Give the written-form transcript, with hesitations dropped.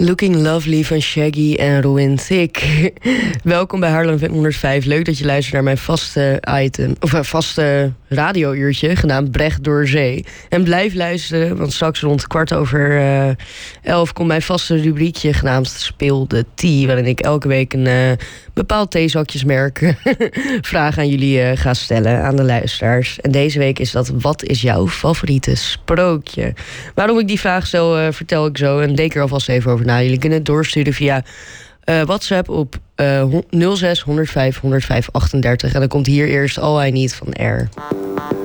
Looking Lovely van Shaggy en Rowan Thicke. Welkom bij Haarlem 105. Leuk dat je luistert naar mijn vaste radiouurtje, genaamd Brecht door Zee. En blijf luisteren, want straks rond 11:15 komt mijn vaste rubriekje genaamd Speel de Tea, waarin ik elke week een bepaald theezakjesmerk vraag aan jullie ga stellen, aan de luisteraars. En deze week is dat: wat is jouw favoriete sprookje? Waarom ik die vraag stel, vertel ik zo. En denk er alvast even over na. Jullie kunnen het doorsturen via WhatsApp op 06 105 105 38. En dan komt hier eerst All I Need van Air.